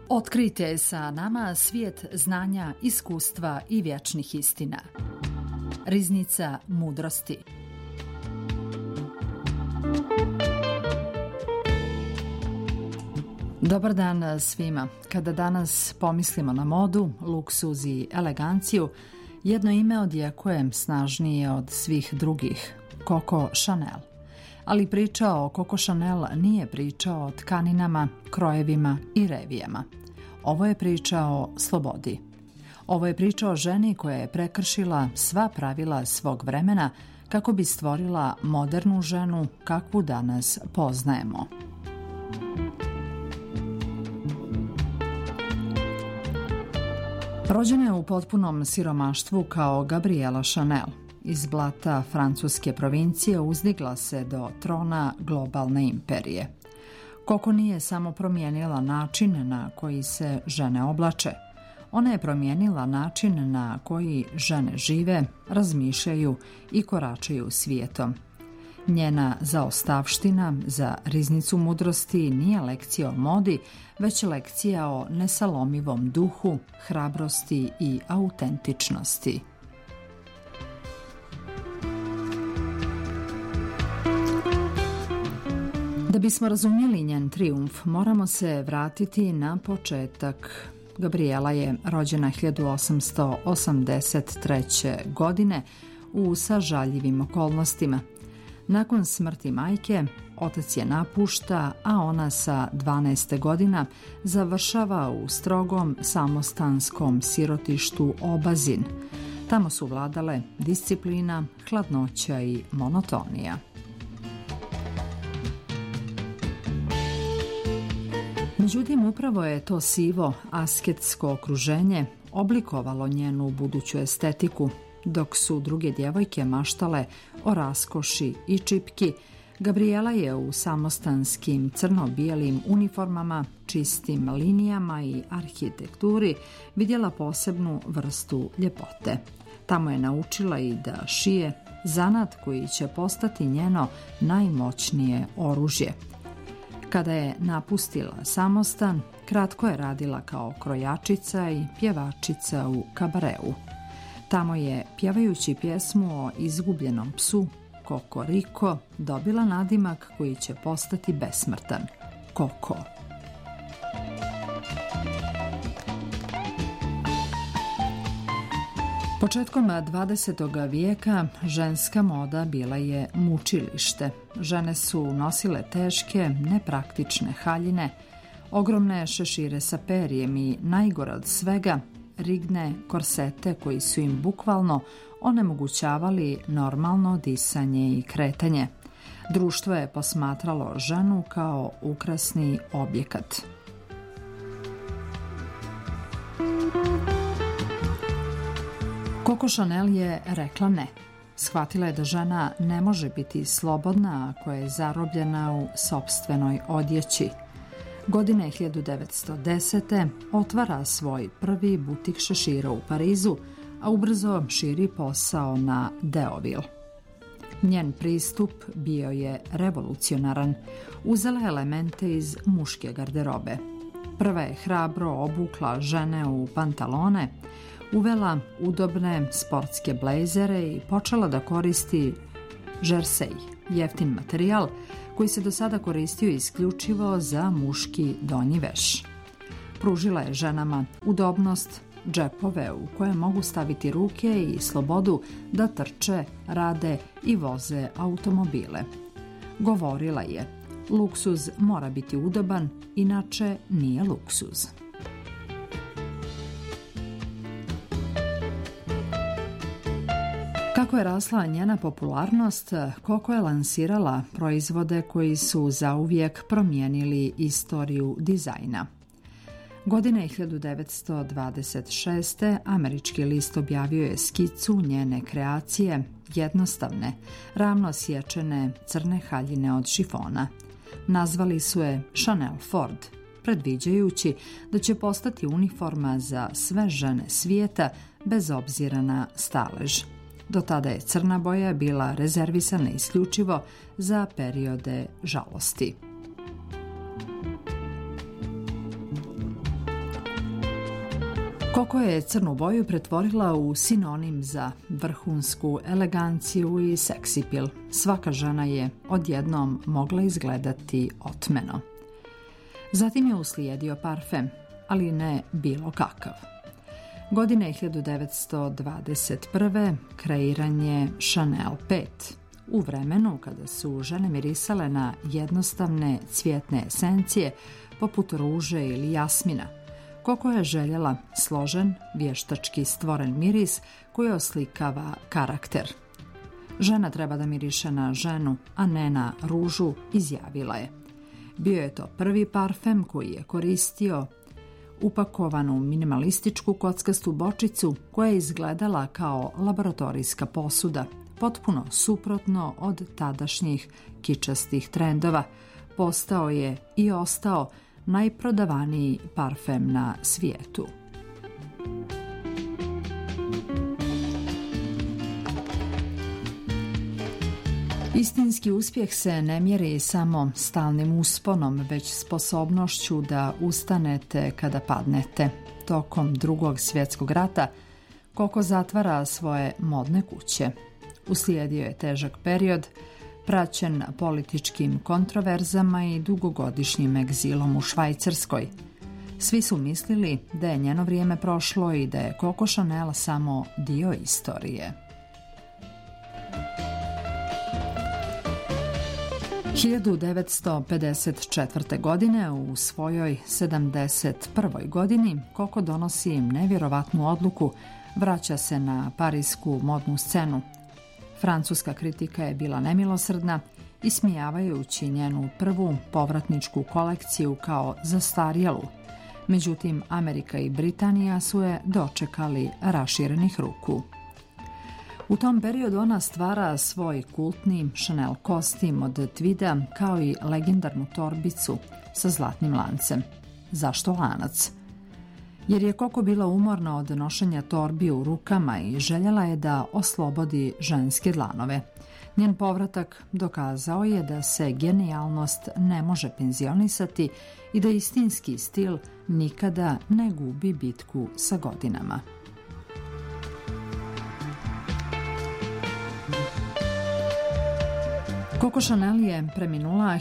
Otkrite sa nama svijet znanja, iskustva i vječnih istina. Riznica mudrosti. Dobar dan svima. Kada danas pomislimo na modu, luksuz i eleganciju, jedno ime odjekuje snažnije od svih drugih, Coco Chanel. Ali priča o Coco Chanel nije priča o tkaninama, krojevima i revijama. Ovo je priča o slobodi. Ovo je priča o ženi koja je prekršila sva pravila svog vremena kako bi stvorila modernu ženu kakvu danas poznajemo. Rođena je u potpunom siromaštvu kao Gabriela Chanel. Iz blata francuske provincije uzdigla se do trona globalne imperije. Coco nije samo promijenila način na koji se žene oblače. Ona je promijenila način na koji žene žive, razmišljaju i koračaju svijetom. Njena zaostavština za riznicu mudrosti nije lekcija o modi, već lekcija o nesalomivom duhu, hrabrosti i autentičnosti. Da bismo razumjeli njen trijumf, moramo se vratiti na početak. Gabriela je rođena 1883. godine u sažaljivim okolnostima. Nakon smrti majke, otac je napušta, a ona sa 12 godina završava u strogom samostanskom sirotištu Obazin. Tamo su vladale disciplina, hladnoća i monotonija. Međutim, upravo je to sivo, asketsko okruženje oblikovalo njenu buduću estetiku. Dok su druge djevojke maštale o raskoši i čipki, Gabriela je u samostanskim crno-bijelim uniformama, čistim linijama i arhitekturi vidjela posebnu vrstu ljepote. Tamo je naučila i da šije, zanat koji će postati njeno najmoćnije oružje. Kada je napustila samostan, kratko je radila kao krojačica i pjevačica u kabareu. Tamo je, pjevajući pjesmu o izgubljenom psu, Kokoriko, dobila nadimak koji će postati besmrtan, Koko. Početkom 20. vijeka ženska moda bila je mučilište. Žene su nosile teške, nepraktične haljine, ogromne šešire sa perijem i, najgore od svega, rigne korsete koji su im bukvalno onemogućavali normalno disanje i kretanje. Društvo je posmatralo ženu kao ukrasni objekat. Coco Chanel je rekla ne. Shvatila je da žena ne može biti slobodna ako je zarobljena u sopstvenoj odjeći. Godine 1910. otvara svoj prvi butik šešira u Parizu, a ubrzo širi posao na Deauville. Njen pristup bio je revolucionaran. Uzela je elemente iz muške garderobe. Prva je hrabro obukla žene u pantalone, uvela udobne sportske blejzere i počela da koristi žersej, jeftin materijal koji se do sada koristio isključivo za muški donji veš. Pružila je ženama udobnost, džepove u koje mogu staviti ruke i slobodu da trče, rade i voze automobile. Govorila je, luksuz mora biti udoban, inače nije luksuz. Kako je rasla njena popularnost, Coco je lansirala proizvode koji su zauvijek promijenili istoriju dizajna. Godine 1926. američki list objavio je skicu njene kreacije, jednostavne, ravno sječene crne haljine od šifona. Nazvali su je Chanel Ford, predviđajući da će postati uniforma za sve žene svijeta bez obzira na stalež. Do tada je crna boja bila rezervisana isključivo za periode žalosti. Coco je crnu boju pretvorila u sinonim za vrhunsku eleganciju i seksipil. Svaka žena je odjednom mogla izgledati otmeno. Zatim je uslijedio parfem, ali ne bilo kakav. Godine 1921. kreiran je Chanel 5. U vremenu kada su žene mirisale na jednostavne cvjetne esencije poput ruže ili jasmina, Coco je željela složen, vještački stvoren miris koji oslikava karakter. Žena treba da miriše na ženu, a ne na ružu, izjavila je. Bio je to prvi parfem koji je koristio upakovanu minimalističku kockastu bočicu koja je izgledala kao laboratorijska posuda, potpuno suprotno od tadašnjih kičastih trendova. Postao je i ostao najprodavaniji parfem na svijetu. Istinski uspjeh se ne mjeri samo stalnim usponom, već sposobnošću da ustanete kada padnete. Tokom Drugog svjetskog rata Coco zatvara svoje modne kuće. Uslijedio je težak period, praćen političkim kontroverzama i dugogodišnjim egzilom u Švajcarskoj. Svi su mislili da je njeno vrijeme prošlo i da je Coco Chanel samo dio istorije. 1954. godine, u svojoj 71. godini, Coco donosi nevjerovatnu odluku, vraća se na parijsku modnu scenu. Francuska kritika je bila nemilosrdna, ismijavajući njenu prvu povratničku kolekciju kao zastarjelu. Međutim, Amerika i Britanija su je dočekali raširenih ruku. U tom periodu ona stvara svoj kultni Chanel kostim od tvida kao i legendarnu torbicu sa zlatnim lancem. Zašto lanac? Jer je Coco bila umorna od nošenja torbi u rukama i željela je da oslobodi ženske dlanove. Njen povratak dokazao je da se genijalnost ne može penzionisati i da istinski stil nikada ne gubi bitku sa godinama. Coco Chanel je preminula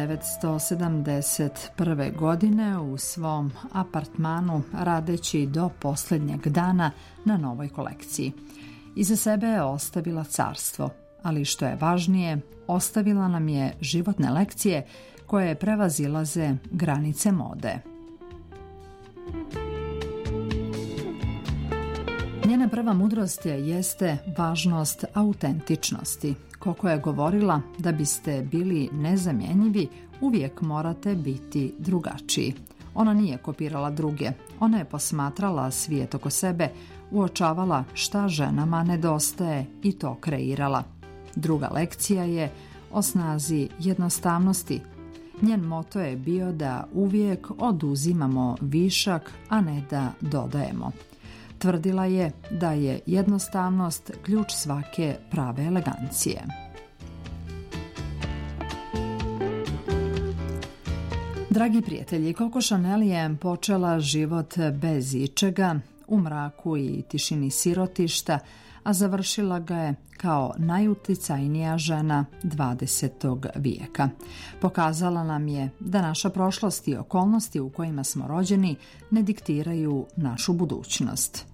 1971. godine u svom apartmanu radeći do posljednjeg dana na novoj kolekciji. Iza sebe je ostavila carstvo, ali što je važnije, ostavila nam je životne lekcije koje prevazilaze granice mode. Njena prva mudrost jeste važnost autentičnosti. Coco je govorila da biste bili nezamjenjivi, uvijek morate biti drugačiji. Ona nije kopirala druge, ona je posmatrala svijet oko sebe, uočavala šta ženama nedostaje i to kreirala. Druga lekcija je o snazi jednostavnosti. Njen moto je bio da uvijek oduzimamo višak, a ne da dodajemo. Tvrdila je da je jednostavnost ključ svake prave elegancije. Dragi prijatelji, Coco Chanel je počela život bez ičega, u mraku i tišini sirotišta, a završila ga je kao najuticajnija žena 20. vijeka. Pokazala nam je da naša prošlost i okolnosti u kojima smo rođeni ne diktiraju našu budućnost.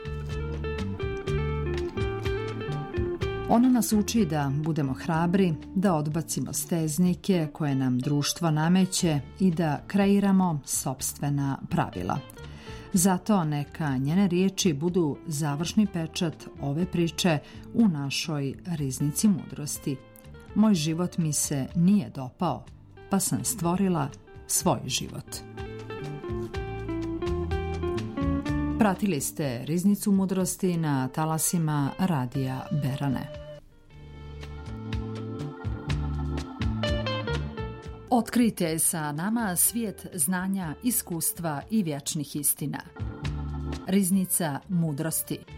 Ona nas uči da budemo hrabri, da odbacimo steznike koje nam društvo nameće i da kreiramo sopstvena pravila. Zato neka njene riječi budu završni pečat ove priče u našoj riznici mudrosti. Moj život mi se nije dopao, pa sam stvorila svoj život. Pratili ste Riznicu mudrosti na talasima Radija Berane. Otkrijte sa nama svijet znanja, iskustva i vječnih istina. Riznica mudrosti.